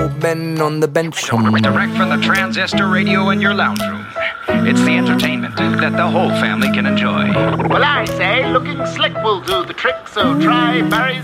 Men on the bench. Direct from the transistor radio in your lounge room. It's the entertainment that the whole family can enjoy. Well, I say looking slick will do the trick, so try Barry's